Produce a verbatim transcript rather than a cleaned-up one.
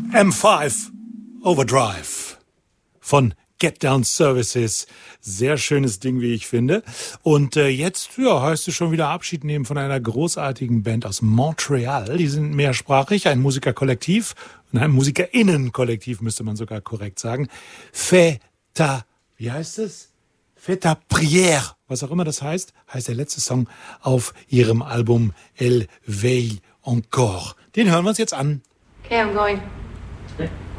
M fünf Overdrive von Get Down Services. Sehr schönes Ding, wie ich finde. Und äh, jetzt ja, heißt es schon wieder Abschied nehmen von einer großartigen Band aus Montreal. Die sind mehrsprachig, ein Musikerkollektiv und ein Musikerinnenkollektiv, müsste man sogar korrekt sagen. Fais ta, wie heißt es? Fais ta prière, was auch immer das heißt, heißt der letzte Song auf ihrem Album Elle veille encore. Den hören wir uns jetzt an. Okay, I'm going. Okay.